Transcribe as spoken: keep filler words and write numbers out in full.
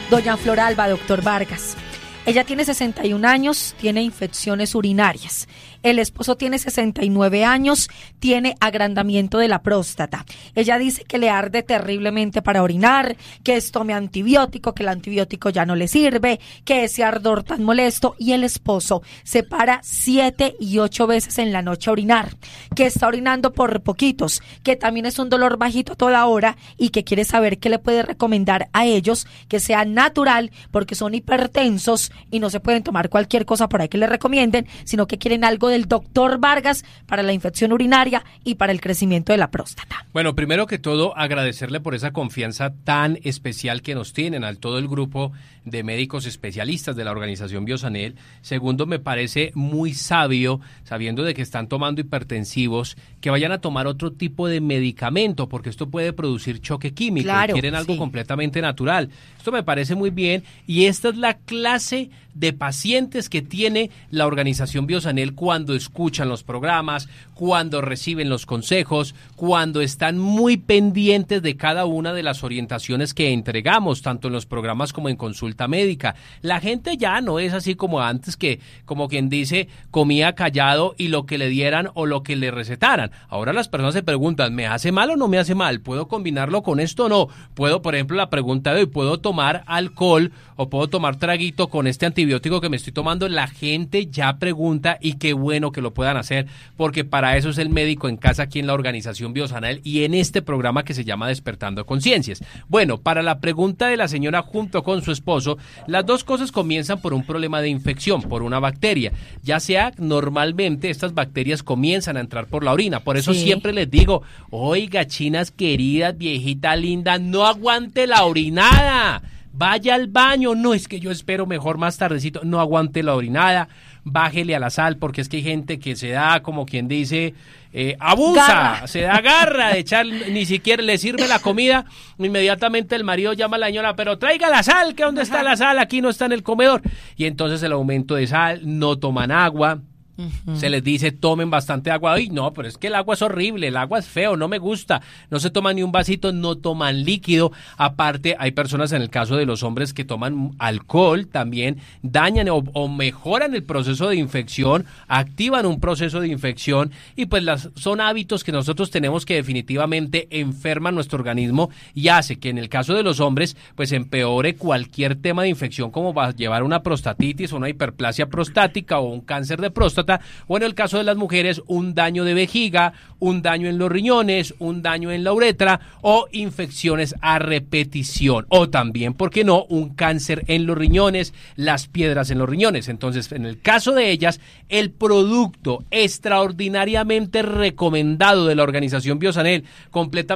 Doña Floralba, doctor Vargas. Ella tiene sesenta y un años, tiene infecciones urinarias. El esposo tiene sesenta y nueve años, tiene agrandamiento de la próstata. Ella dice que le arde terriblemente para orinar, que tome antibiótico, que el antibiótico ya no le sirve, que ese ardor tan molesto, y el esposo se para siete y ocho veces en la noche a orinar, que está orinando por poquitos, que también es un dolor bajito a toda hora y que quiere saber qué le puede recomendar a ellos que sea natural, porque son hipertensos y no se pueden tomar cualquier cosa por ahí que le recomienden, sino que quieren algo del doctor Vargas para la infección urinaria y para el crecimiento de la próstata. Bueno, primero que todo, agradecerle por esa confianza tan especial que nos tienen al todo el grupo de médicos especialistas de la organización Biosanel. Segundo, me parece muy sabio, sabiendo de que están tomando hipertensivos, que vayan a tomar otro tipo de medicamento, porque esto puede producir choque químico. Claro, quieren algo sí. completamente natural. Esto me parece muy bien, y esta es la clase de pacientes que tiene la organización Biosanel cuando escuchan los programas, cuando reciben los consejos, cuando están muy pendientes de cada una de las orientaciones que entregamos, tanto en los programas como en consulta médica. La gente ya no es así como antes, que, como quien dice, comía callado y lo que le dieran o lo que le recetaran. Ahora las personas se preguntan, ¿me hace mal o no me hace mal? ¿Puedo combinarlo con esto o no? ¿Puedo, por ejemplo, la pregunta de hoy, ¿puedo tomar alcohol o puedo tomar traguito con este antibiótico que me estoy tomando? La gente ya pregunta, y qué bueno que lo puedan hacer, porque para eso es el médico en casa aquí en la organización Biosanel y en este programa que se llama Despertando Conciencias. Bueno, para la pregunta de la señora junto con su esposo, las dos cosas comienzan por un problema de infección, por una bacteria. Ya sea, normalmente estas bacterias comienzan a entrar por la orina, por eso sí. Siempre les digo, oiga, chinas queridas, viejita linda, no aguante la orinada. Vaya al baño, no es que yo espero mejor más tardecito, no aguante la orinada, bájele a la sal, porque es que hay gente que se da, como quien dice, eh, abusa, garra. se da garra de echar, ni siquiera le sirve la comida, inmediatamente el marido llama a la señora, pero traiga la sal, que dónde está la sal, aquí no está en el comedor, y entonces el aumento de sal, no toman agua. Uh-huh. Se les dice tomen bastante agua. Ay, no, pero es que el agua es horrible, el agua es feo, no me gusta. No se toman ni un vasito, no toman líquido. Aparte, hay personas, en el caso de los hombres, que toman alcohol, también dañan o, o mejoran el proceso de infección, activan un proceso de infección, y pues las, son hábitos que nosotros tenemos que definitivamente enferman nuestro organismo y hace que en el caso de los hombres pues empeore cualquier tema de infección, como va a llevar una prostatitis o una hiperplasia prostática o un cáncer de próstata, o en el caso de las mujeres un daño de vejiga, un daño en los riñones, un daño en la uretra o infecciones a repetición, o también, ¿por qué no?, un cáncer en los riñones, las piedras en los riñones. Entonces, en el caso de ellas, el producto extraordinariamente recomendado de la organización Biosanel, completamente